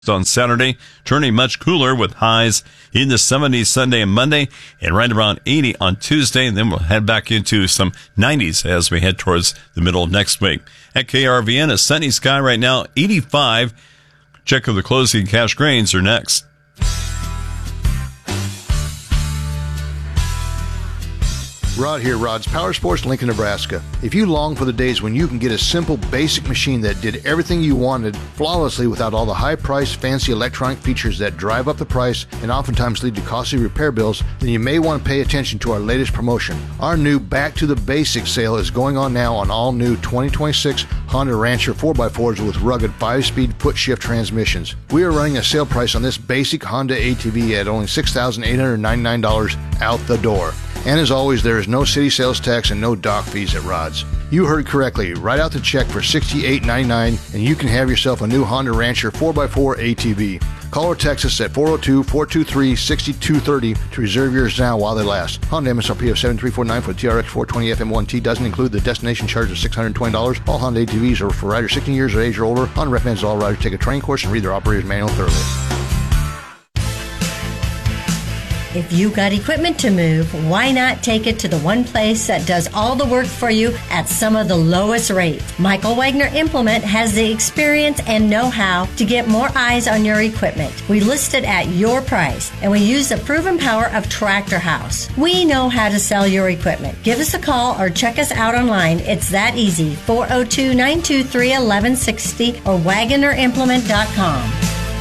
on Saturday, turning much cooler with highs in the 70s Sunday and Monday, and right around 80 on Tuesday. And then we'll head back into some 90s as we head towards the middle of next week. At KRVN, a sunny sky right now, 85. Check of the closing cash grains are next. Rod here, Rod's Power Sports, Lincoln, Nebraska. If you long for the days when you can get a simple, basic machine that did everything you wanted flawlessly without all the high-priced, fancy electronic features that drive up the price and oftentimes lead to costly repair bills, then you may want to pay attention to our latest promotion. Our new Back to the Basics sale is going on now on all new 2026 Honda Rancher 4x4s with rugged 5-speed foot-shift transmissions. We are running a sale price on this basic Honda ATV at only $6,899 out the door. And as always, there is no city sales tax and no dock fees at Rod's. You heard correctly. Write out the check for $68.99 and you can have yourself a new Honda Rancher 4x4 ATV. Call or text us at 402-423-6230 to reserve yours now while they last. Honda MSRP of $7,349 for the TRX 420 FM1T doesn't include the destination charge of $620. All Honda ATVs are for riders 16 years of age or older. Honda recommends all riders take a training course and read their operator's manual thoroughly. If you got equipment to move, why not take it to the one place that does all the work for you at some of the lowest rates? Michael Wagner Implement has the experience and know-how to get more eyes on your equipment. We list it at your price, and we use the proven power of Tractor House. We know how to sell your equipment. Give us a call or check us out online. It's that easy. 402-923-1160 or WagnerImplement.com.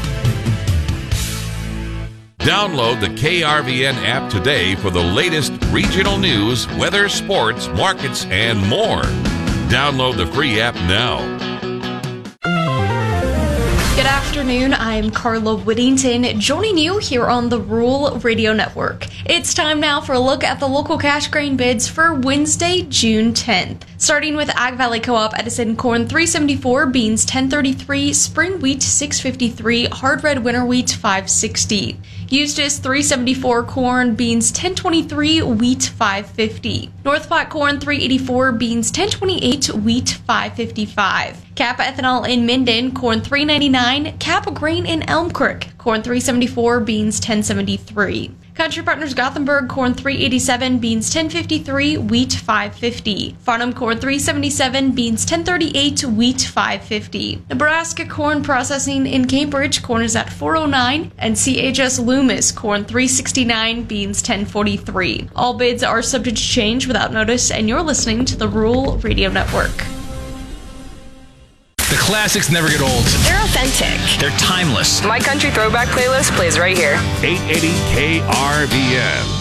Download the KRVN app today for the latest regional news, weather, sports, markets, and more. Download the free app now. Good afternoon, I'm Carla Whittington, joining you here on the Rural Radio Network. It's time now for a look at the local cash grain bids for Wednesday, June 10th. Starting with Ag Valley Co-op Edison corn $3.74, beans $10.33, spring wheat $6.53, hard red winter wheat $5.60. Eustis $3.74 corn, beans $10.23, wheat $5.50. North Platte corn $3.84, beans $10.28, wheat $5.55. Kappa ethanol in Minden, corn $3.99. Kappa grain in Elm Creek, corn $3.74, beans $10.73. Country Partners Gothenburg corn $3.87, beans $10.53, wheat $5.50. Farnham corn $3.77, beans $10.38, wheat $5.50. Nebraska corn processing in Cambridge, corn is at $4.09, and CHS Loomis corn $3.69, beans $10.43. All bids are subject to change without notice, and you're listening to the Rural Radio Network. The classics never get old. They're authentic. They're timeless. My country throwback playlist plays right here. 880 KRVN.